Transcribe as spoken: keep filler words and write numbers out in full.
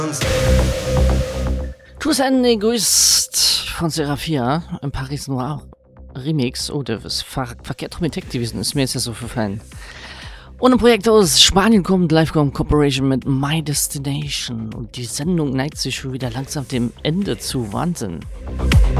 Tous ein Egoist von Seraphia im Paris Noir Remix. Oh, der ist ver verkehrt rum mit Tech gewesen. Ist mir jetzt ja so verfallen. Und ein Projekt aus Spanien kommt, Livecom Corporation mit My Destination. Und die Sendung neigt sich schon wieder langsam dem Ende zu. Wahnsinn.